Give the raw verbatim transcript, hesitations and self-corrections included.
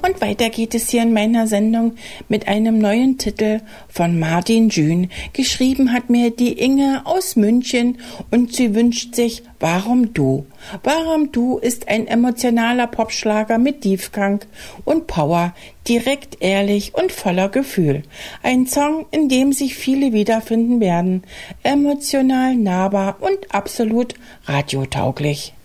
Und weiter geht es hier in meiner Sendung mit einem neuen Titel von Martin Jün. Geschrieben hat mir die Inge aus München und sie wünscht sich Warum du? Warum du ist ein emotionaler Popschlager mit Tiefgang und Power, direkt, ehrlich und voller Gefühl. Ein Song, in dem sich viele wiederfinden werden. Emotional, nahbar und absolut radiotauglich.